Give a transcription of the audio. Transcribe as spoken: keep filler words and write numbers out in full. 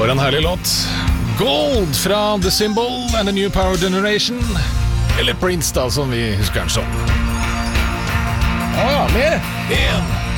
For en herlig låt. Gold fra The Symbol and the New Power Generation. Eller Prince da, som vi husker den som. Ja, ja, mer. En